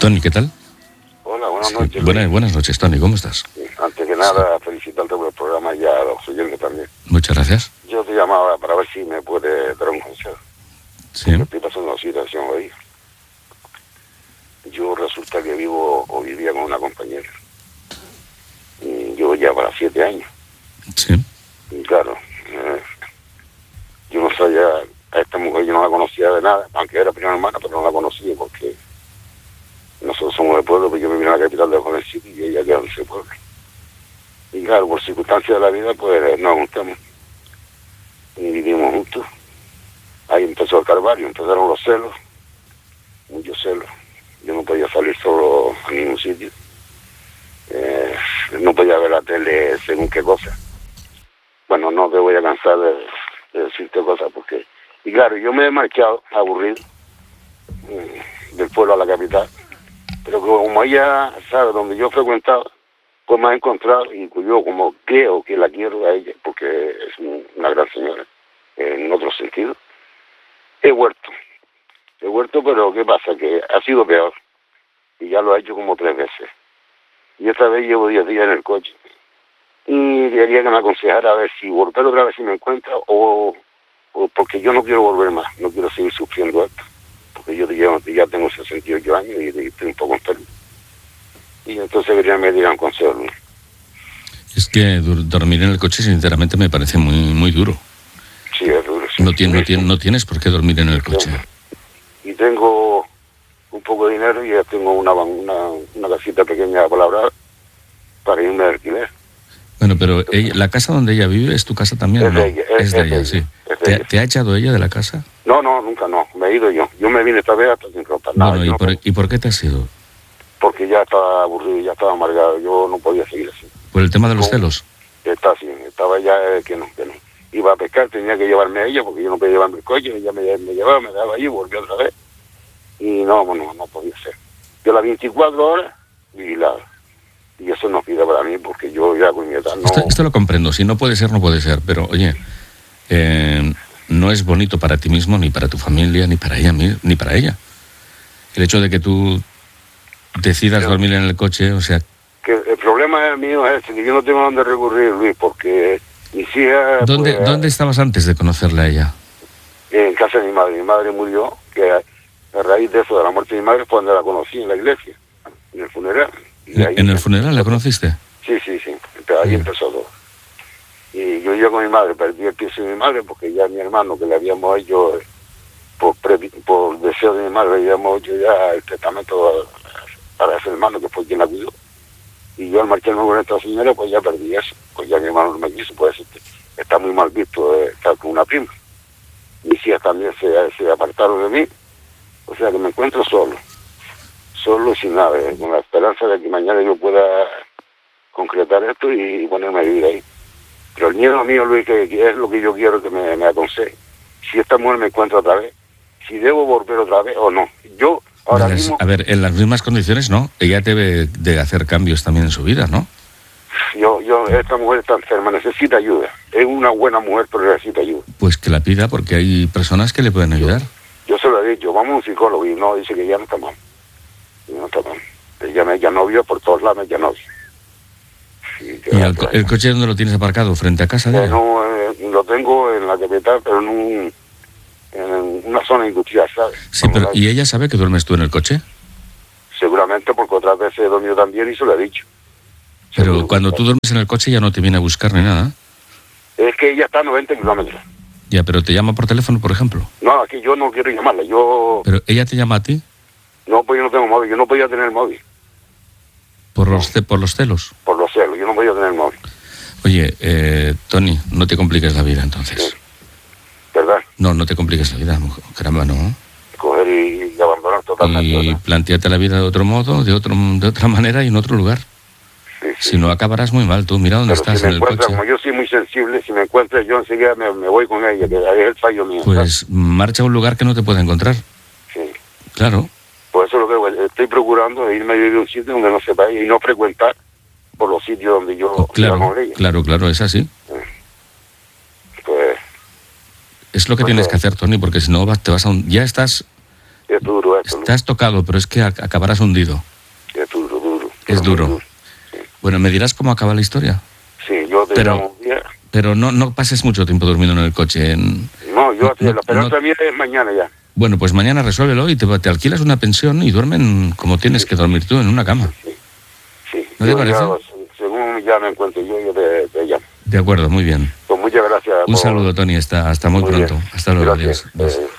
Tony, ¿qué tal? Hola, buenas noches. Buenas noches, Tony, ¿cómo estás? Antes que nada, felicitarte por el programa y a los oyentes también. Muchas gracias. Yo te llamaba para ver si me puedes dar un consejo. Sí. Estoy pasando una situación hoy. Yo resulta que vivía con una compañera. Y yo ya para 7 años. Sí. Y claro, yo no sabía, a esta mujer yo no la conocía de nada, aunque era prima hermana, pero no la conocía porque nosotros somos del pueblo, pero yo me vine a la capital de Joven City y ella quedó en ese pueblo. Y claro, por circunstancias de la vida, pues nos juntamos y vivimos juntos. Ahí empezó el calvario, empezaron los celos, muchos celos. Yo no podía salir solo a ningún sitio. No podía ver la tele según qué cosa. Bueno, no te voy a cansar de decirte cosas porque... Y claro, yo me he marchado aburrido del pueblo a la capital. Pero como ella sabe donde yo frecuentaba, pues me ha encontrado y yo como creo que la quiero a ella, porque es una gran señora, en otro sentido, he vuelto, pero ¿qué pasa? Que ha sido peor y ya lo ha hecho como 3 veces. Y esta vez llevo 10 días en el coche y quería que me aconsejara a ver si volver otra vez si me encuentra o porque yo no quiero volver más, no quiero seguir sufriendo esto, porque yo ya tengo 68 años y estoy un poco enfermo. Y entonces quería que me dieran consejo, Luis. Es que dormir en el coche sinceramente me parece muy muy duro. Sí, es duro. Sí. No tienes por qué dormir en el coche. Y tengo un poco de dinero y ya tengo una casita pequeña para irme de alquiler. Bueno, pero la casa donde ella vive es tu casa también, es ¿no? De ella, es de ella, sí. ¿Te ha echado ella de la casa? No, nunca no. Me he ido yo. Yo me vine esta vez hasta sin ropa. Bueno, ¿y por qué te has ido? Porque ya estaba aburrido, ya estaba amargado. Yo no podía seguir así. ¿Por el tema de los celos? Estaba ya que no. Iba a pescar, tenía que llevarme a ella porque yo no podía llevarme el coche. Ella me llevaba, me daba allí, volví otra vez. Y no podía ser. Yo las 24 horas vigilaba. Y eso no pide para mí porque yo ya con mi edad no... Esto lo comprendo. Si no puede ser, no puede ser. Pero, oye, no es bonito para ti mismo, ni para tu familia, ni para ella, ni para ella. El hecho de que tú decidas dormir en el coche, o sea... Que el problema mío es que yo no tengo dónde recurrir, Luis, porque mis hijas... ¿Dónde estabas antes de conocerla a ella? En casa de mi madre. Mi madre murió, que a raíz de eso, de la muerte de mi madre, fue donde la conocí en la iglesia, en el funeral. ¿En el funeral la conociste? Sí. Ahí empezó todo. Y yo con mi madre, perdí el piso de mi madre, porque ya mi hermano, que le habíamos hecho, por deseo de mi madre, le habíamos hecho ya el testamento para ese hermano, que fue quien la cuidó. Y yo al marcharme con esta señora, pues ya perdí eso. Pues ya mi hermano no me quiso, pues está muy mal visto estar con una prima. Mis hijas también se apartaron de mí. O sea que me encuentro solo y sin nada, con la esperanza de que mañana yo pueda concretar esto y ponerme a vivir ahí. Pero el miedo mío, Luis, que es lo que yo quiero que me aconseje. Si esta mujer me encuentra otra vez, si debo volver otra vez o no. Yo ahora mismo... A ver, en las mismas condiciones, ¿no? Ella debe de hacer cambios también en su vida, ¿no? Esta mujer está enferma, necesita ayuda. Es una buena mujer, pero necesita ayuda. Pues que la pida, porque hay personas que le pueden ayudar. Yo se lo he dicho, vamos a un psicólogo y no, dice que ya no está mal. Ella me echa novio por todos lados, me echa novio. Sí, ¿Y el coche dónde lo tienes aparcado? ¿Frente a casa de ella? No, lo tengo en la capital, pero en una zona industrial, ¿sabes? Sí, pero ¿y ella sabe que duermes tú en el coche? Seguramente, porque otras veces he dormido también y se lo he dicho. Pero cuando tú duermes en el coche ya no te viene a buscar ni nada. Es que ella está a 90 kilómetros. Ya, pero ¿te llama por teléfono, por ejemplo? No, aquí yo no quiero llamarla, ¿Pero ella te llama a ti? No, pues yo no tengo móvil, yo no podía tener móvil. ¿Por los celos? Por los celos, yo no podía tener móvil. Oye, Tony, no te compliques la vida entonces. Sí. ¿Verdad? No te compliques la vida, caramba, no. Coger y abandonar totalmente. Y plantearte la vida de otro modo, de otra manera y en otro lugar. Sí. Si no, acabarás muy mal. Tú mira dónde estás, si en el coche. Como yo soy muy sensible, si me encuentras yo enseguida me voy con ella, que es el fallo mío. Pues marcha a un lugar que no te pueda encontrar. Sí. Claro. Por eso estoy procurando irme a vivir a un sitio donde no sepa y no frecuentar por los sitios donde yo claro, es así. Pues es lo que tienes que hacer, Tony, porque si no ya estás Es duro esto, ¿no? Estás tocado, pero es que acabarás hundido. Es duro, duro. Es duro. Sí. Bueno, ¿me dirás cómo acaba la historia? Sí, yo te llamo un día. Pero no pases mucho tiempo durmiendo en el coche. No, yo la esperanza mía es mañana ya. Bueno, pues mañana resuélvelo y te alquilas una pensión y duermen como tienes que dormir tú, en una cama. Sí. ¿No te parece? Según ya me encuentro yo te llamo. De acuerdo, muy bien. Pues muchas gracias. Un saludo, Tony. Hasta muy pronto. Bien. Hasta luego. Gracias. Adiós.